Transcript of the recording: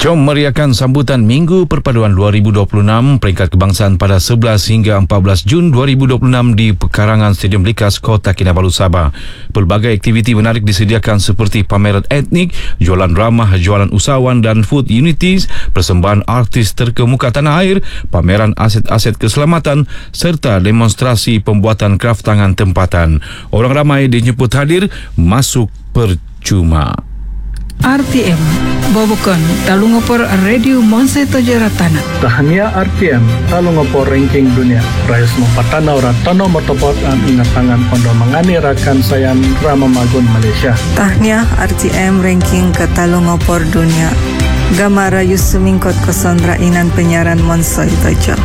Jom meriahkan sambutan Minggu Perpaduan 2026 peringkat kebangsaan pada 11 hingga 14 Jun 2026 di pekarangan Stadium Likas Kota Kinabalu, Sabah. Pelbagai aktiviti menarik disediakan seperti pameran etnik, jualan ramah, jualan usahawan dan food unities, persembahan artis terkemuka tanah air, pameran aset-aset keselamatan serta demonstrasi pembuatan kraf tangan tempatan. Orang ramai dijemput hadir, masuk percuma. RTM Bobokon Talungopor Radio Monse Tojeratana. Tahnia RTM Talungopor ranking dunia. Rayus mempatana ora tono motopot an ingat tangan kondo mangani rakan sayan Rama Magun Malaysia. Tahnia RTM ranking ke Talungopor dunia. Gamara Yusumingkot kesondra inan penyiaran Monse Tojo.